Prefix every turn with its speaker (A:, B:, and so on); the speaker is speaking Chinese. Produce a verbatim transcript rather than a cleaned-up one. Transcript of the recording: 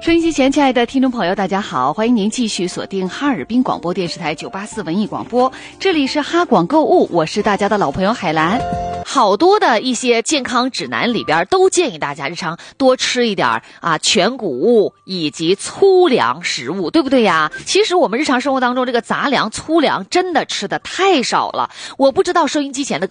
A: 收音机前，亲爱的听众朋友，大家好，欢迎您继续锁定哈尔滨广播电视台九八四文艺广播，这里是哈广购物，我是大家的老朋友海兰。
B: 好多的一些健康指南里边都建议大家日常多吃一点啊全谷物以及粗粮食物，对不对呀？其实我们日常生活当中这个杂粮粗粮真的吃的太少了。我不知道收音机前的